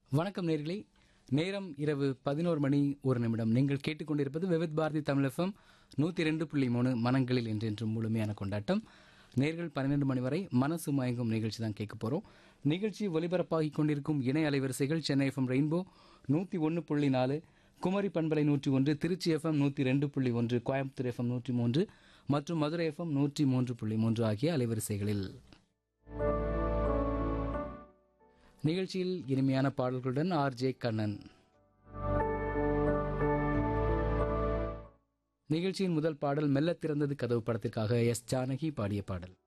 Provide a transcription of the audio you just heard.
வணக்கம் நேர்களே. நேரம் இரவு 11:01. நீங்கள் கேட்டுக்கொண்டிருப்பது விவித் பாரதி தமிழ் FM 102.3 மனங்களில் என்றென்றும் முழுமையான கொண்டாட்டம். நேர்கள் 12 மணி வரை மனசு மயங்கும் நிகழ்ச்சி தான் கேட்க போகிறோம். நிகழ்ச்சி ஒலிபரப்பாகிக் கொண்டிருக்கும் இணை அலைவரிசைகள் சென்னை FM ரெயின்போ 101.4, குமரி பண்பலை 101, திருச்சி FM 102.1, கோயம்புத்தூர் FM 103 மற்றும் மதுரை FM 103.3 ஆகிய அலைவரிசைகளில் நிகழ்ச்சியில் இனிமையான பாடல்களுடன் RJ கண்ணன். நிகழ்ச்சியின் முதல் பாடல் மெல்ல திறந்தது கதவு படத்திற்காக எஸ் ஜானகி பாடிய பாடல்.